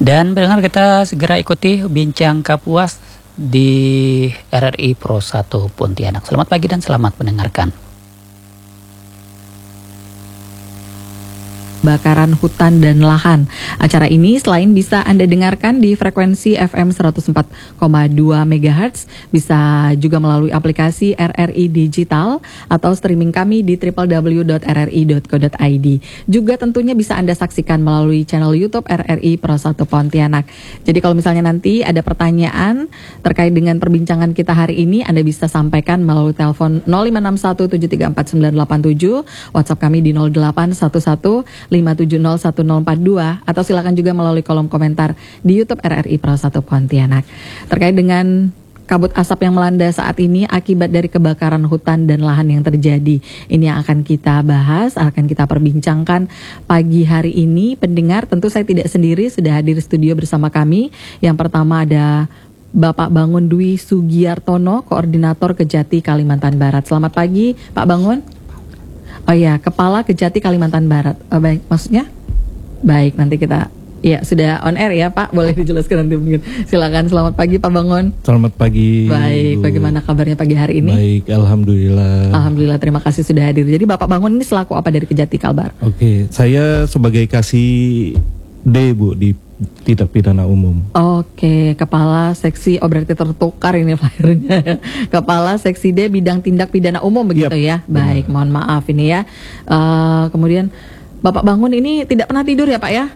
Dan pendengar, kita segera ikuti Bincang Kapuas di RRI Pro 1 Pontianak. Selamat pagi dan selamat mendengarkan. Kebakaran hutan dan lahan. Acara ini selain bisa Anda dengarkan di frekuensi FM 104,2 MHz, bisa juga melalui aplikasi RRI Digital atau streaming kami di www.rri.co.id. Juga tentunya bisa Anda saksikan melalui channel YouTube RRI Pro 1 Pontianak. Jadi kalau misalnya nanti ada pertanyaan terkait dengan perbincangan kita hari ini, Anda bisa sampaikan melalui telepon 0561734987, WhatsApp kami di 0811 5701042, atau silakan juga melalui kolom komentar di YouTube RRI Pro 1 Pontianak. Terkait dengan kabut asap yang melanda saat ini akibat dari kebakaran hutan dan lahan yang terjadi, ini yang akan kita bahas, akan kita perbincangkan pagi hari ini. Pendengar, tentu saya tidak sendiri, sudah hadir di studio bersama kami. Yang pertama ada Bapak Bangun Dwi Sugiartono, Koordinator Kejati Kalimantan Barat. Selamat pagi Pak Bangun. Oh ya, Kepala Kejati Kalimantan Barat. Baik, maksudnya? Baik, nanti kita, ya sudah on air ya Pak, boleh dijelaskan nanti mungkin. Silakan, selamat pagi Pak Bangun. Selamat pagi. Baik, bagaimana kabarnya pagi hari ini? Baik, Alhamdulillah. Alhamdulillah, terima kasih sudah hadir. Jadi Bapak Bangun ini selaku apa dari Kejati Kalbar? Oke, saya sebagai kasih D Bu di tindak pidana umum. Oke, Kepala Seksi, oh berarti tertukar ini flyernya ya. Kepala Seksi D bidang tindak pidana umum begitu ya. Baik, mohon maaf ini ya. Kemudian Bapak Bangun ini tidak pernah tidur ya Pak ya?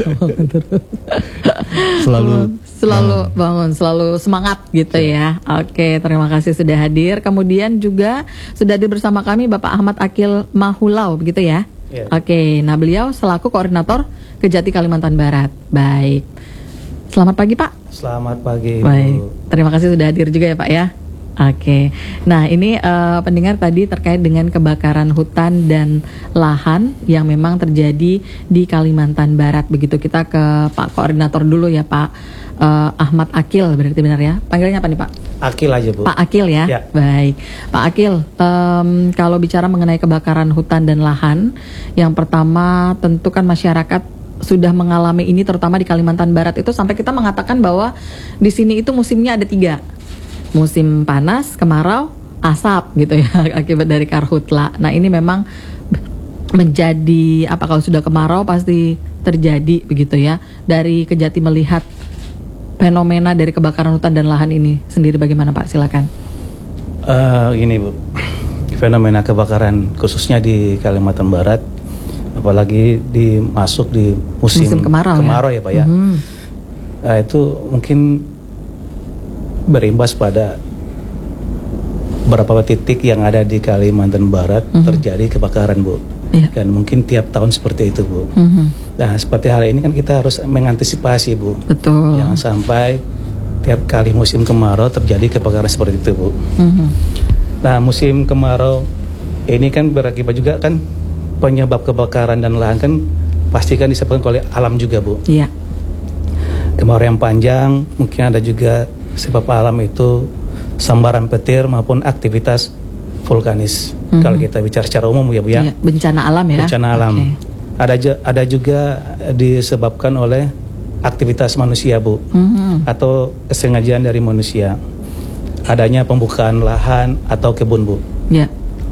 Selalu bangun, selalu semangat gitu ya. Oke, terima kasih sudah hadir. Kemudian juga sudah hadir bersama kami Bapak Ahmad Akil Mahulau begitu ya. Oke, nah beliau selaku koordinator Kejati Kalimantan Barat. Baik. Selamat pagi Pak. Selamat pagi. Baik. Terima kasih sudah hadir juga ya Pak ya. Oke. Nah ini pendengar tadi terkait dengan kebakaran hutan dan lahan yang memang terjadi di Kalimantan Barat. Begitu, kita ke Pak Koordinator dulu ya Pak Ahmad Akil, berarti benar ya? Panggilannya apa nih Pak? Akil aja Bu. Pak Akil ya? Ya. Baik. Pak Akil, kalau bicara mengenai kebakaran hutan dan lahan, yang pertama tentu kan masyarakat sudah mengalami ini, terutama di Kalimantan Barat itu sampai kita mengatakan bahwa di sini itu musimnya ada 3. Musim panas, kemarau, asap gitu ya, akibat dari karhutla. Nah ini memang menjadi apa, kalau sudah kemarau pasti terjadi begitu ya. Dari Kejati melihat fenomena dari kebakaran hutan dan lahan ini sendiri bagaimana Pak? Silakan. Gini Bu, fenomena kebakaran khususnya di Kalimantan Barat, apalagi masuk di musim kemarau ya Pak ya. Itu mungkin berimbas pada beberapa titik yang ada di Kalimantan Barat terjadi kebakaran Bu. Dan mungkin tiap tahun seperti itu Bu. Nah seperti hal ini kan kita harus mengantisipasi Bu. Betul. Jangan sampai tiap kali musim kemarau terjadi kebakaran seperti itu Bu. Nah musim kemarau ini kan berakibat juga kan, penyebab kebakaran dan lahan kan pasti kan disebabkan oleh alam juga Bu. Iya. Kemarau yang panjang, mungkin ada juga sebab alam itu sambaran petir maupun aktivitas vulkanis. Kalau kita bicara secara umum ya Bu ya. Bencana alam ya. Bencana alam. Ada juga disebabkan oleh aktivitas manusia Bu, atau kesengajaan dari manusia. Adanya pembukaan lahan atau kebun Bu. Ya.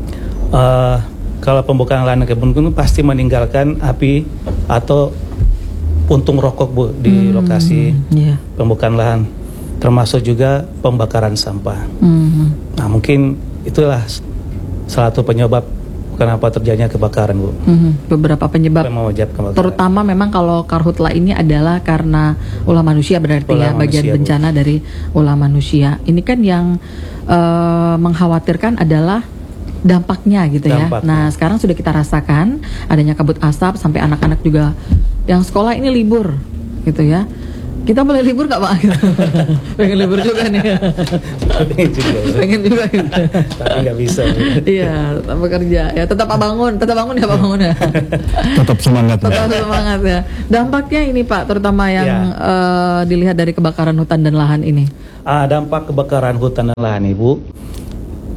Kalau pembukaan lahan dan kebun itu pasti meninggalkan api atau puntung rokok Bu di lokasi pembukaan lahan. Termasuk juga pembakaran sampah. Nah mungkin itulah salah satu penyebab kenapa terjadinya kebakaran Bu. Beberapa penyebab, terutama memang kalau karhutla ini adalah karena ulah manusia berarti ulah ya, bagian manusia, bencana Bu, dari ulah manusia. Ini kan yang mengkhawatirkan adalah dampaknya gitu ya. Nah sekarang sudah kita rasakan adanya kabut asap sampai anak-anak juga yang sekolah ini libur gitu ya. Kita boleh libur gak Pak? Pengen libur juga nih. Pengen juga gitu. Tapi gak bisa. Iya, tetap bekerja. Ya tetap bangun ya Pak Bangun ya. Tetap semangat. Tetap semangat ya. Dampaknya ini Pak, terutama yang dilihat dari kebakaran hutan dan lahan ini. Dampak kebakaran hutan dan lahan Ibu,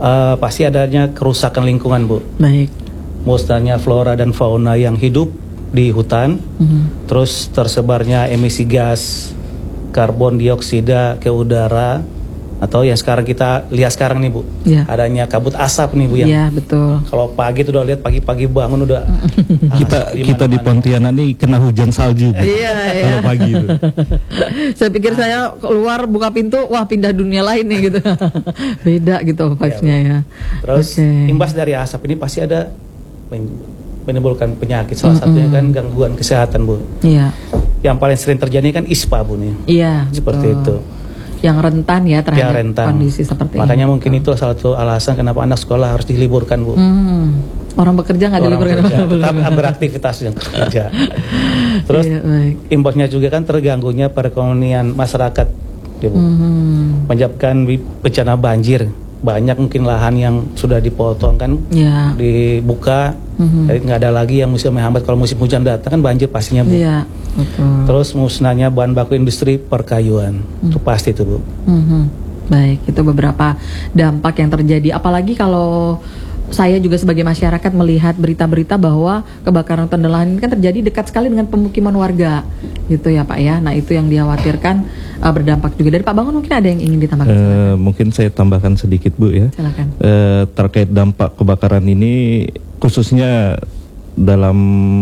pasti adanya kerusakan lingkungan Bu. Baik. Musnahnya flora dan fauna yang hidup di hutan, terus tersebarnya emisi gas karbon dioksida ke udara, atau yang sekarang kita lihat sekarang nih Bu, adanya kabut asap nih Bu, yang betul. Kalau pagi tuh udah lihat, pagi-pagi bangun udah kita di Pontianak nih kena hujan salju. Kalau pagi itu. Saya pikir saya keluar buka pintu, wah pindah dunia lain nih gitu. Beda gitu vibes-nya ya. Terus imbas dari asap ini pasti ada menimbulkan penyakit, salah satunya kan gangguan kesehatan Bu. Iya. Yang paling sering terjadi kan ISPA Bu nih. Iya. Seperti itu. Yang rentan ya terhadap kondisi seperti Makanya ini. Mungkin itu salah satu alasan kenapa anak sekolah harus diliburkan Bu. Orang bekerja nggak diliburkan, tetap beraktivitas yang bekerja. Terus imbasnya juga kan terganggunya perekonomian masyarakat, ya, Bu. Menyebabkan bencana banjir. Banyak mungkin lahan yang sudah dipotong kan, dibuka, jadi nggak ada lagi yang bisa menghambat. Kalau musim hujan datang kan banjir pastinya Bu. Betul. Terus musnahnya bahan baku industri perkayuan, itu pasti itu Bu. Baik, itu beberapa dampak yang terjadi. Apalagi kalau saya juga sebagai masyarakat melihat berita-berita bahwa kebakaran hutan dan lahan ini kan terjadi dekat sekali dengan pemukiman warga, gitu ya Pak ya. Nah itu yang dikhawatirkan berdampak juga. Dari Pak Bangun mungkin ada yang ingin ditambahkan? Mungkin saya tambahkan sedikit Bu ya. Silakan. Terkait dampak kebakaran ini khususnya dalam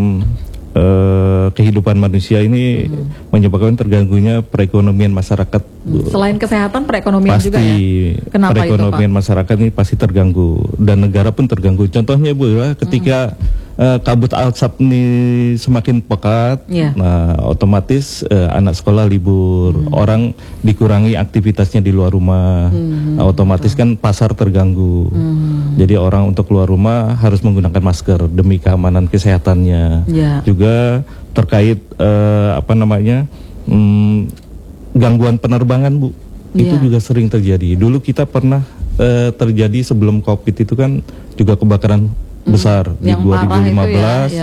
kehidupan manusia ini menyebabkan terganggunya perekonomian masyarakat. Selain kesehatan, perekonomian pasti, juga ya. Kenapa perekonomian itu, Pak? masyarakat ini pasti terganggu dan negara pun terganggu. Contohnya Bu ya, ketika kabut asap ini semakin pekat, nah otomatis anak sekolah libur, orang dikurangi aktivitasnya di luar rumah, nah, otomatis kan pasar terganggu. Jadi orang untuk keluar rumah harus menggunakan masker demi keamanan kesehatannya. Juga terkait gangguan penerbangan Bu, itu juga sering terjadi. Dulu kita pernah terjadi sebelum COVID itu kan juga kebakaran besar di 2015,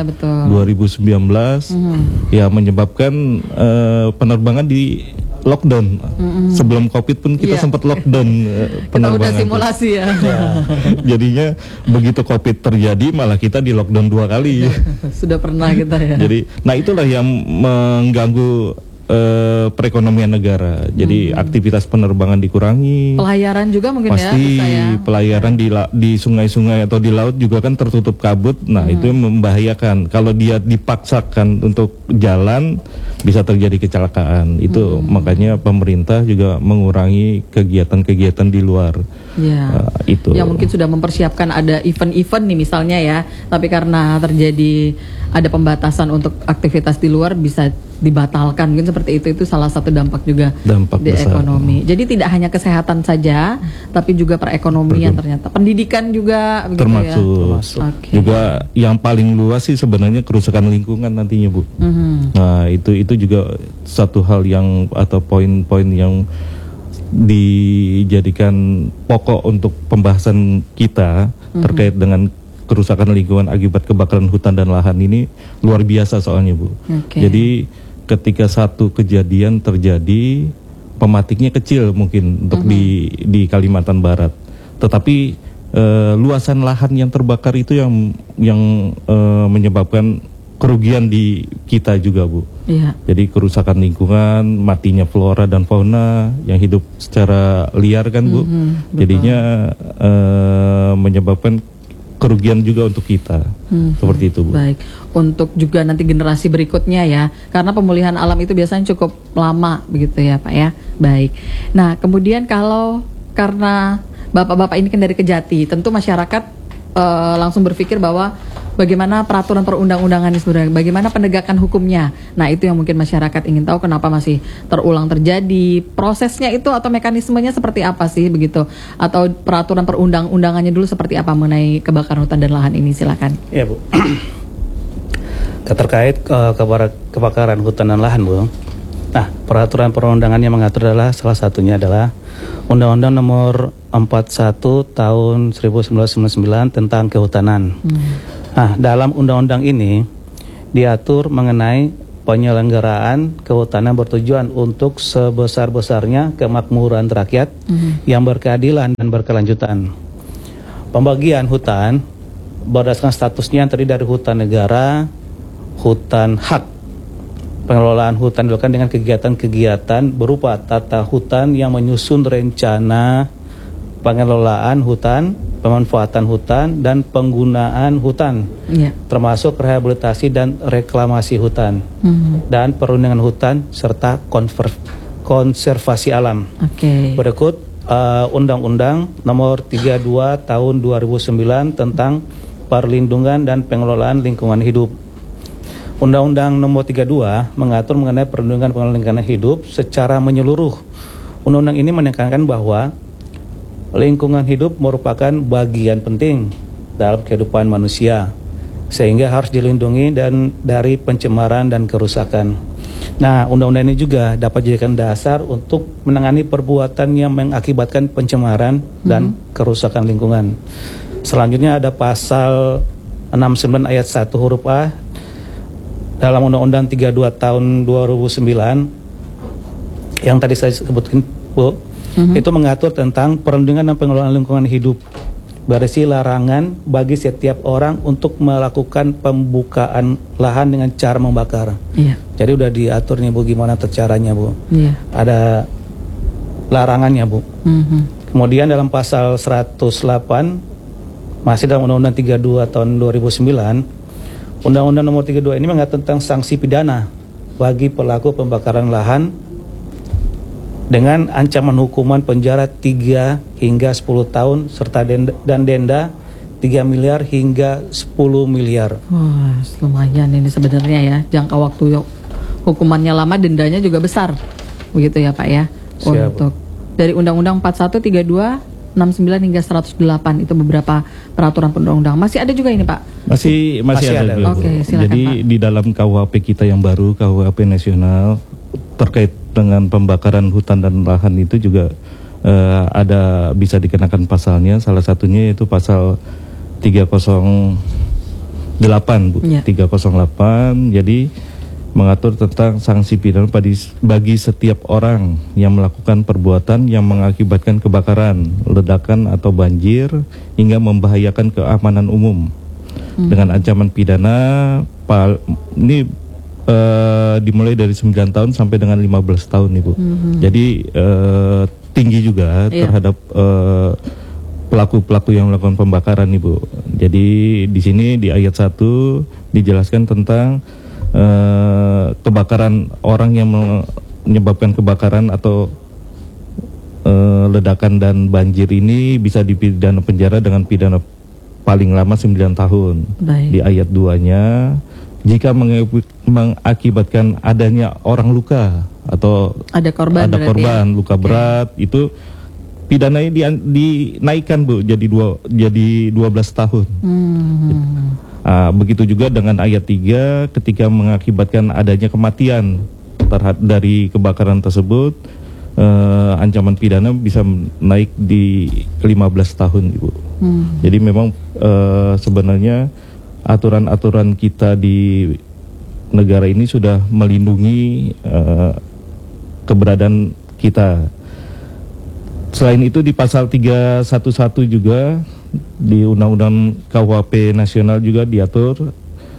2019, ya menyebabkan penerbangan di lockdown. Sebelum COVID pun kita sempat lockdown penerbangan. Kita udah simulasi ya. Jadinya begitu COVID terjadi malah kita di lockdown 2 kali. Sudah pernah kita ya. Jadi, nah itulah yang mengganggu perekonomian negara. Jadi aktivitas penerbangan dikurangi. Pelayaran juga mungkin pasti ya. Pelayaran di sungai-sungai atau di laut juga kan tertutup kabut. Nah itu membahayakan. Kalau dia dipaksakan untuk jalan bisa terjadi kecelakaan. Itu makanya pemerintah juga mengurangi kegiatan-kegiatan di luar. Itu. Yang mungkin sudah mempersiapkan ada event-event nih misalnya ya. Tapi karena terjadi ada pembatasan untuk aktivitas di luar bisa dibatalkan, mungkin seperti itu salah satu dampak juga di besar. Ekonomi. Jadi tidak hanya kesehatan saja, tapi juga perekonomian ternyata, pendidikan juga termasuk. Juga yang paling luas sih sebenarnya kerusakan lingkungan nantinya Bu. Nah itu juga satu hal yang atau poin-poin yang dijadikan pokok untuk pembahasan kita terkait dengan kerusakan lingkungan akibat kebakaran hutan dan lahan ini luar biasa soalnya Bu. Jadi ketika satu kejadian terjadi, pematiknya kecil mungkin untuk di Kalimantan Barat, tetapi luasan lahan yang terbakar itu yang menyebabkan kerugian di kita juga Bu. Jadi kerusakan lingkungan, matinya flora dan fauna yang hidup secara liar kan Bu. Jadinya menyebabkan kerugian juga untuk kita. Seperti itu Bu. Baik, untuk juga nanti generasi berikutnya ya, karena pemulihan alam itu biasanya cukup lama begitu ya Pak ya. Baik, nah kemudian kalau karena bapak-bapak ini kan dari Kejati, tentu masyarakat langsung berpikir bahwa bagaimana peraturan perundang-undangan sebenarnya, bagaimana penegakan hukumnya. Nah itu yang mungkin masyarakat ingin tahu, kenapa masih terulang terjadi, prosesnya itu atau mekanismenya seperti apa sih begitu, atau peraturan perundang-undangannya dulu seperti apa mengenai kebakaran hutan dan lahan ini, silakan. Iya Bu. Terkait kebakaran hutan dan lahan Bu. Nah peraturan perundangan yang mengatur adalah salah satunya adalah Undang-Undang Nomor 41 Tahun 1999 tentang Kehutanan. Nah, dalam undang-undang ini diatur mengenai penyelenggaraan kehutanan bertujuan untuk sebesar-besarnya kemakmuran rakyat yang berkeadilan dan berkelanjutan. Pembagian hutan berdasarkan statusnya yang terdiri dari hutan negara, hutan hak. Pengelolaan hutan dilakukan dengan kegiatan-kegiatan berupa tata hutan yang menyusun rencana pengelolaan hutan, pemanfaatan hutan, dan penggunaan hutan, termasuk rehabilitasi dan reklamasi hutan, dan perlindungan hutan serta konservasi alam. Berikut Undang-Undang Nomor 32 Tahun 2009 tentang perlindungan dan pengelolaan lingkungan hidup. Undang-Undang Nomor 32 mengatur mengenai perlindungan pengelolaan lingkungan hidup secara menyeluruh. Undang-undang ini menekankan bahwa lingkungan hidup merupakan bagian penting dalam kehidupan manusia, sehingga harus dilindungi dan dari pencemaran dan kerusakan. Nah, undang-undang ini juga dapat dijadikan dasar untuk menangani perbuatan yang mengakibatkan pencemaran dan kerusakan lingkungan. Selanjutnya ada pasal 69 ayat 1 huruf A dalam Undang-Undang 32 tahun 2009 yang tadi saya sebutkan, Bu. Itu mengatur tentang perlindungan dan pengelolaan lingkungan hidup, berisi larangan bagi setiap orang untuk melakukan pembukaan lahan dengan cara membakar. Jadi udah diatur nih, Bu, gimana caranya, Bu. Ada larangannya, Bu. Kemudian dalam pasal 108 masih dalam Undang-Undang 32 tahun 2009, Undang-Undang Nomor 32 ini mengatur tentang sanksi pidana bagi pelaku pembakaran lahan dengan ancaman hukuman penjara 3 hingga 10 tahun serta denda 3 miliar hingga 10 miliar. Wah, lumayan ini sebenarnya ya. Jangka waktu hukumannya lama, dendanya juga besar. Begitu ya, Pak ya. Untuk dari Undang-Undang 41, 32, 69 hingga 108 itu beberapa peraturan perundang-undang. Masih ada juga ini, Pak? Masih ada. Oke, silakan, jadi Pak. di dalam KUHP kita yang baru, KUHP nasional terkait dengan pembakaran hutan dan lahan itu juga ada bisa dikenakan pasalnya. Salah satunya itu pasal 308, Bu. 308. Jadi mengatur tentang sanksi pidana bagi setiap orang yang melakukan perbuatan yang mengakibatkan kebakaran, ledakan atau banjir hingga membahayakan keamanan umum dengan ancaman pidana ini dimulai dari 9 tahun sampai dengan 15 tahun, Ibu. Jadi tinggi juga terhadap pelaku-pelaku yang melakukan pembakaran, Ibu. Jadi di sini di ayat 1 dijelaskan tentang kebakaran, orang yang menyebabkan kebakaran atau ledakan dan banjir ini bisa dipidana penjara dengan pidana paling lama 9 tahun. Di ayat 2-nya, jika mengakibatkan adanya orang luka atau ada korban luka berat, itu pidananya dinaikkan, Bu, jadi 12 tahun. Begitu juga dengan ayat 3, ketika mengakibatkan adanya kematian dari kebakaran tersebut, ancaman pidana bisa naik di 15 tahun, Ibu. Jadi memang sebenarnya aturan-aturan kita di negara ini sudah melindungi keberadaan kita. Selain itu di pasal 311 juga di Undang-Undang KUHP nasional juga diatur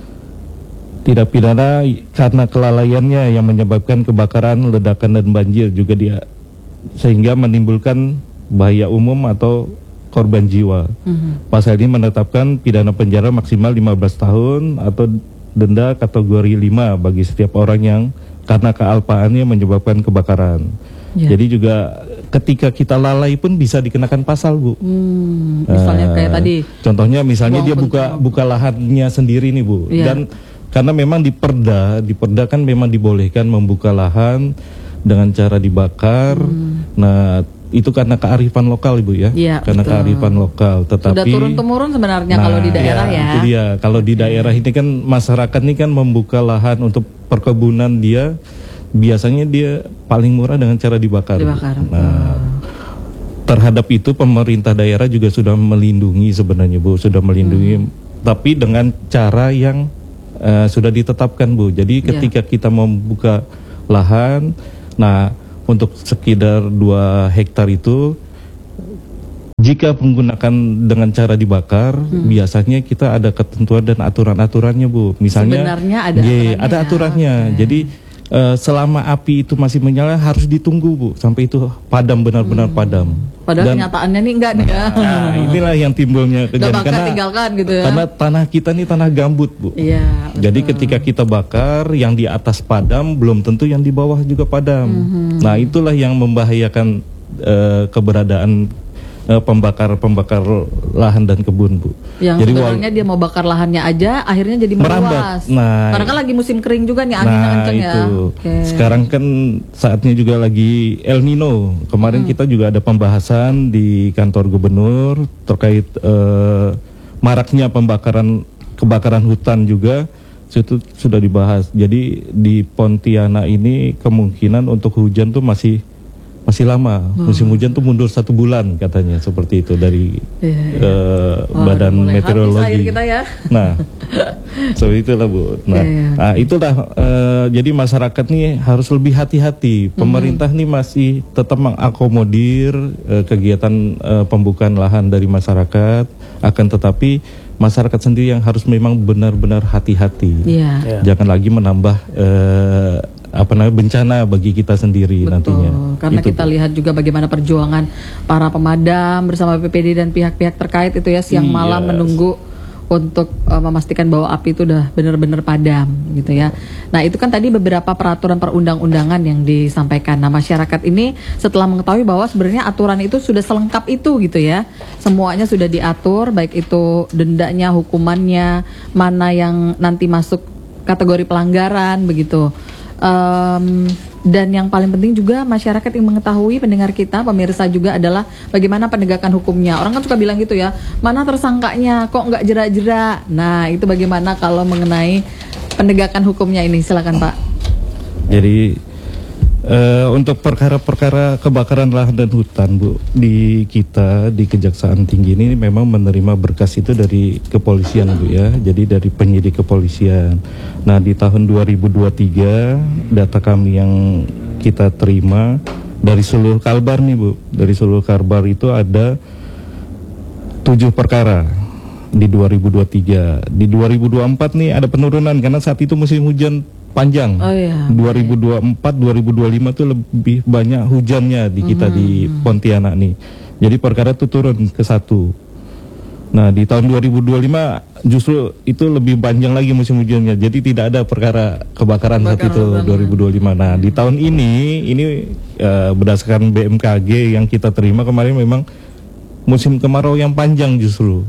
tidak pidana karena kelalaiannya yang menyebabkan kebakaran, ledakan dan banjir juga sehingga menimbulkan bahaya umum atau korban jiwa. Pasal ini menetapkan pidana penjara maksimal 15 tahun atau denda kategori 5 bagi setiap orang yang karena kealpaannya menyebabkan kebakaran. Jadi juga ketika kita lalai pun bisa dikenakan pasal, Bu. Misalnya kayak tadi. Contohnya misalnya dia buka lahannya sendiri nih, Bu. Dan karena memang di perda kan memang dibolehkan membuka lahan dengan cara dibakar. Nah, itu karena kearifan lokal, Ibu, ya. Karena kearifan lokal. Tetapi sudah turun-temurun sebenarnya kalau di daerah ya. Itu dia. Kalau di daerah ini kan masyarakat ini kan membuka lahan untuk perkebunan dia. Biasanya dia paling murah dengan cara dibakar. Nah, terhadap itu pemerintah daerah juga sudah melindungi sebenarnya, Bu, sudah melindungi, tapi dengan cara yang sudah ditetapkan, Bu. Jadi ketika kita membuka lahan, nah untuk sekitar 2 hektar itu jika menggunakan dengan cara dibakar, biasanya kita ada ketentuan dan aturan-aturannya, Bu. Misalnya sebenarnya ada aturannya. Jadi selama api itu masih menyala harus ditunggu, Bu, sampai itu padam, benar-benar padam. Padahal kenyataannya nih enggak nih ya. Nah, inilah yang timbulnya kejadian karena tanah kita nih tanah gambut, Bu. Iya. Jadi ketika kita bakar, yang di atas padam belum tentu yang di bawah juga padam. Nah, itulah yang membahayakan keberadaan pembakar lahan dan kebun, Bu. Yang jadi sebenarnya dia mau bakar lahannya aja, akhirnya jadi meluas. Nah, karena kan lagi musim kering juga nih, angin kenceng ya. Sekarang kan saatnya juga lagi El Nino. Kemarin kita juga ada pembahasan di kantor gubernur terkait maraknya kebakaran hutan juga. Itu sudah dibahas. Jadi di Pontianak ini kemungkinan untuk hujan tuh masih lama. Musim hujan tuh mundur 1 bulan katanya, seperti itu dari Badan Meteorologi. Kita ya. Nah, seperti itulah, Bu. Nah, itulah jadi masyarakat nih harus lebih hati-hati. Pemerintah nih masih tetap mengakomodir kegiatan pembukaan lahan dari masyarakat, akan tetapi masyarakat sendiri yang harus memang benar-benar hati-hati. Jangan lagi menambah bencana bagi kita sendiri. Betul, nantinya. Karena itu, kita lihat juga bagaimana perjuangan para pemadam bersama BPD dan pihak-pihak terkait itu ya, siang malam menunggu untuk memastikan bahwa api itu udah benar-benar padam gitu ya. Nah, itu kan tadi beberapa peraturan perundang-undangan yang disampaikan. Nah, masyarakat ini setelah mengetahui bahwa sebenarnya aturan itu sudah selengkap itu gitu ya. Semuanya sudah diatur, baik itu dendanya, hukumannya, mana yang nanti masuk kategori pelanggaran begitu. Dan yang paling penting juga masyarakat yang mengetahui, pendengar kita, pemirsa juga, adalah bagaimana penegakan hukumnya. Orang kan suka bilang gitu ya, mana tersangkanya, kok nggak jerak-jerak. Nah, itu bagaimana kalau mengenai penegakan hukumnya ini? Silakan, Pak. Jadi untuk perkara-perkara kebakaran lahan dan hutan, Bu, di kita di Kejaksaan Tinggi ini memang menerima berkas itu dari kepolisian, Bu ya. Jadi dari penyidik kepolisian. Nah, di tahun 2023 data kami yang kita terima dari seluruh Kalbar nih, Bu. Dari seluruh Kalbar itu ada 7 perkara di 2023. Di 2024 nih ada penurunan karena saat itu musim hujan panjang. 2024, 2025 tuh lebih banyak hujannya di kita di Pontianak nih. Jadi perkara itu turun ke 1. Nah, di tahun 2025 justru itu lebih panjang lagi musim hujannya. Jadi tidak ada perkara kebakaran saat itu 2025. Nah, di tahun ini berdasarkan BMKG yang kita terima kemarin memang musim kemarau yang panjang justru.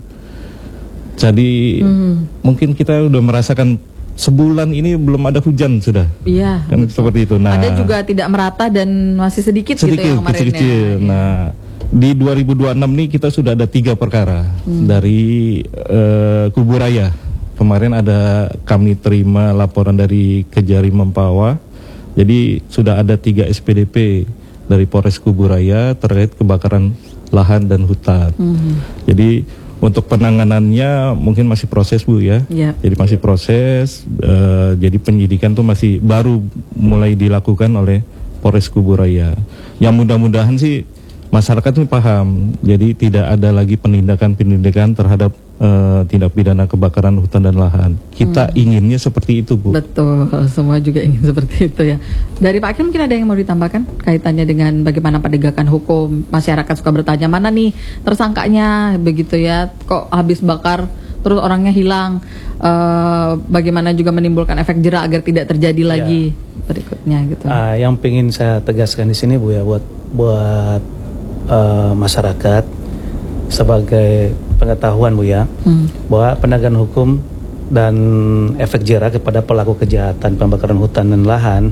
Jadi mungkin kita udah merasakan sebulan ini belum ada hujan sudah. Iya. Kan seperti itu. Nah, ada juga tidak merata dan masih sedikit gitu ya kemarin. Kecil-kecil. Nah, di 2026 nih kita sudah ada 3 perkara dari Kubu Raya. Kemarin kami terima laporan dari Kejari Mempawah. Jadi sudah ada 3 SPDP dari Polres Kubu Raya terkait kebakaran lahan dan hutan. Jadi untuk penanganannya mungkin masih proses, Bu ya. Jadi masih proses. Jadi penyidikan tuh masih baru mulai dilakukan oleh Polres Kubu Raya. Yang mudah-mudahan sih masyarakat ini paham. Jadi tidak ada lagi penindakan terhadap tindak pidana kebakaran hutan dan lahan. Kita inginnya seperti itu, Bu. Betul, semua juga ingin seperti itu ya. Dari Pak Akin mungkin ada yang mau ditambahkan kaitannya dengan bagaimana penegakan hukum. Masyarakat suka bertanya, mana nih tersangkanya begitu ya, kok habis bakar terus orangnya hilang. Bagaimana juga menimbulkan efek jerak agar tidak terjadi lagi berikutnya gitu. Yang pengen saya tegaskan di sini, Bu ya, buat masyarakat sebagai pengetahuan, Bu ya, bahwa penegakan hukum dan efek jerak kepada pelaku kejahatan pembakaran hutan dan lahan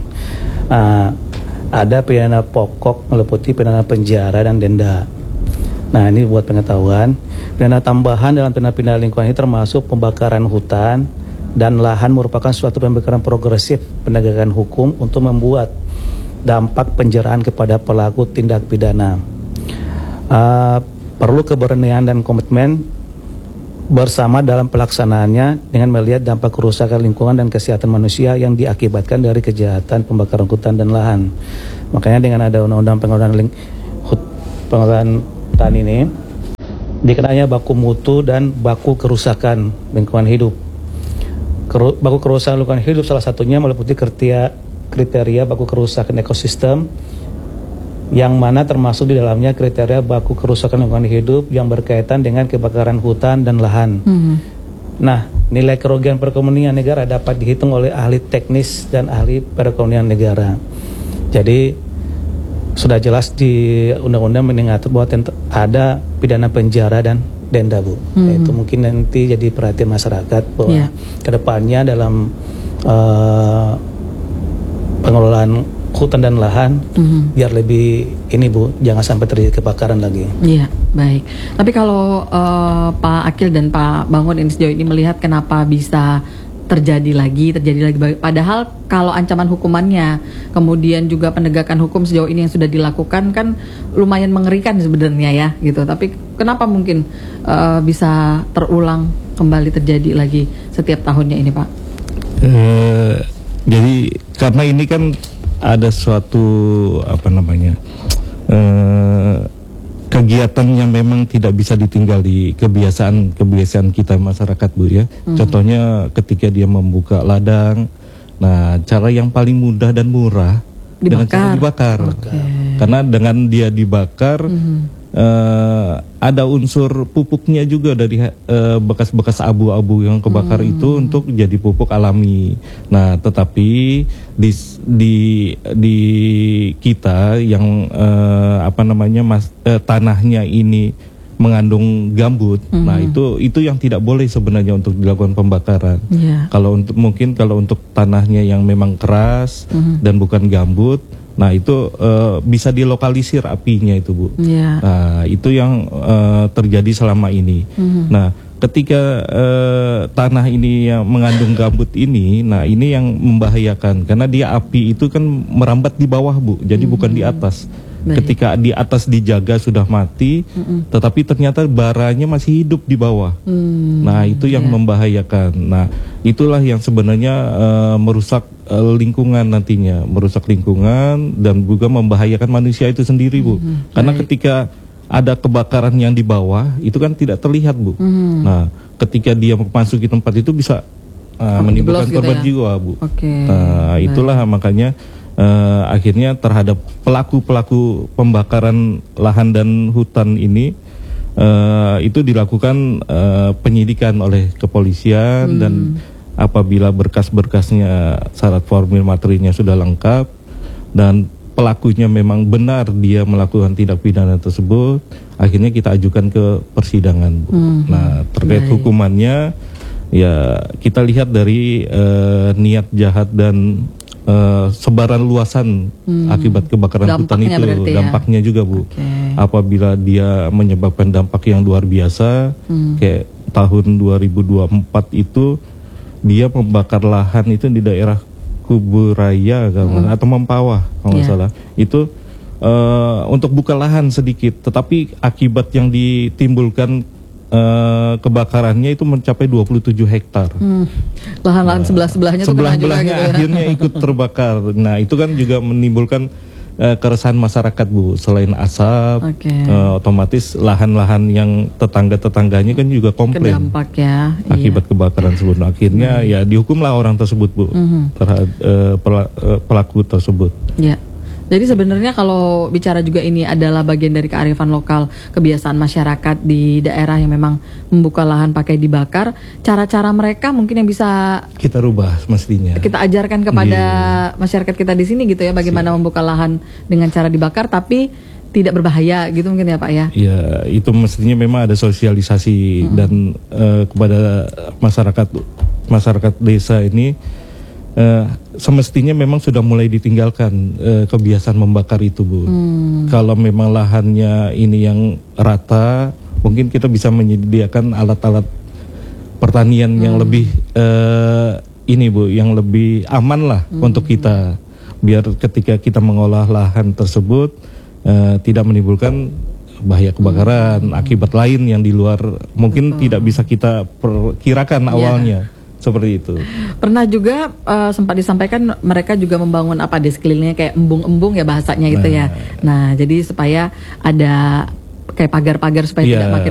ada pidana pokok meliputi pidana penjara dan denda. Nah, ini buat pengetahuan. Pidana tambahan dalam pidana lingkungan ini termasuk pembakaran hutan dan lahan merupakan suatu pembakaran progresif penegakan hukum untuk membuat dampak penjaraan kepada pelaku tindak pidana. Perlu keberanian dan komitmen bersama dalam pelaksanaannya dengan melihat dampak kerusakan lingkungan dan kesehatan manusia yang diakibatkan dari kejahatan pembakaran hutan dan lahan. Makanya dengan ada undang-undang penggunaan hutan ini, dikenalnya baku mutu dan baku kerusakan lingkungan hidup. Baku kerusakan lingkungan hidup salah satunya meliputi kriteria baku kerusakan ekosistem, yang mana termasuk di dalamnya kriteria baku kerusakan lingkungan hidup yang berkaitan dengan kebakaran hutan dan lahan. Nah, nilai kerugian perekonomian negara dapat dihitung oleh ahli teknis dan ahli perekonomian negara. Jadi sudah jelas di undang-undang mengatur bahwa ada pidana penjara dan denda, Bu. Itu mungkin nanti jadi perhatian masyarakat bahwa kedepannya dalam pengelolaan hutan dan lahan biar lebih ini, Bu, jangan sampai terjadi kebakaran lagi. Iya, baik. Tapi kalau Pak Akil dan Pak Bangun ini sejauh ini melihat kenapa bisa terjadi lagi, padahal kalau ancaman hukumannya, kemudian juga penegakan hukum sejauh ini yang sudah dilakukan kan lumayan mengerikan sebenarnya ya, gitu. Tapi kenapa mungkin bisa terulang kembali terjadi lagi setiap tahunnya ini, Pak? Jadi karena ini kan ada suatu kegiatan yang memang tidak bisa ditinggal di kebiasaan kita masyarakat, Bu, ya. Contohnya ketika dia membuka ladang, nah cara yang paling mudah dan murah dengan cara dibakar. Karena dengan dia dibakar ada unsur pupuknya juga dari bekas-bekas abu-abu yang kebakar itu untuk jadi pupuk alami. Nah, tetapi di kita yang tanahnya ini mengandung gambut. Nah, itu yang tidak boleh sebenarnya untuk dilakukan pembakaran. Kalau untuk tanahnya yang memang keras dan bukan gambut, nah itu bisa dilokalisir apinya itu, Bu. Nah, itu yang terjadi selama ini. Nah, ketika tanah ini yang mengandung gambut ini, nah ini yang membahayakan karena dia api itu kan merambat di bawah, Bu. Jadi bukan di atas. Ketika di atas dijaga sudah mati, tetapi ternyata baranya masih hidup di bawah. Nah, itu yang membahayakan. Nah, itulah yang sebenarnya merusak lingkungan nantinya, merusak lingkungan dan juga membahayakan manusia itu sendiri, Bu. Karena ketika ada kebakaran yang di bawah itu kan tidak terlihat, Bu. Nah, ketika dia memasuki tempat itu bisa menimbulkan korban jiwa, Bu. Nah, itulah makanya akhirnya terhadap pelaku pembakaran lahan dan hutan ini itu dilakukan penyidikan oleh kepolisian dan apabila berkas-berkasnya syarat formil materinya sudah lengkap dan pelakunya memang benar dia melakukan tindak pidana tersebut, akhirnya kita ajukan ke persidangan, Bu. Nah, terkait hukumannya ya kita lihat dari niat jahat dan sebaran luasan akibat kebakaran hutan itu, dampaknya juga, Bu. Apabila dia menyebabkan dampak yang luar biasa, kayak tahun 2024 itu dia membakar lahan itu di daerah Kuburaya atau Mempawah kalau nggak salah. Itu untuk buka lahan sedikit, tetapi akibat yang ditimbulkan kebakarannya itu mencapai 27 hektar. Lahan-lahan sebelah-sebelahnya tuh kena juga gitu. Akhirnya ikut terbakar. Nah, itu kan juga menimbulkan keresahan masyarakat, Bu. Selain asap, otomatis lahan-lahan yang tetangga-tetangganya kan juga komplain kedampak ya akibat kebakaran tersebut. Akhirnya ya dihukumlah orang tersebut, Bu, terhadap pelaku tersebut. Jadi sebenarnya kalau bicara juga ini adalah bagian dari kearifan lokal, kebiasaan masyarakat di daerah yang memang membuka lahan pakai dibakar. Cara-cara mereka mungkin yang bisa kita rubah mestinya. Kita ajarkan kepada masyarakat kita di sini gitu ya, bagaimana membuka lahan dengan cara dibakar tapi tidak berbahaya gitu mungkin ya, Pak ya. Iya, itu mestinya memang ada sosialisasi dan kepada masyarakat desa ini. Semestinya memang sudah mulai ditinggalkan kebiasaan membakar itu, Bu. Kalau memang lahannya ini yang rata, mungkin kita bisa menyediakan alat-alat pertanian yang lebih ini, Bu, yang lebih aman lah untuk kita, biar ketika kita mengolah lahan tersebut tidak menimbulkan bahaya kebakaran, akibat lain yang di luar mungkin tidak bisa kita perkirakan awalnya. Seperti itu. Pernah juga sempat disampaikan mereka juga membangun apa di sekelilingnya kayak embung-embung ya bahasanya gitu ya. Nah, jadi supaya ada kayak pagar-pagar supaya tidak makin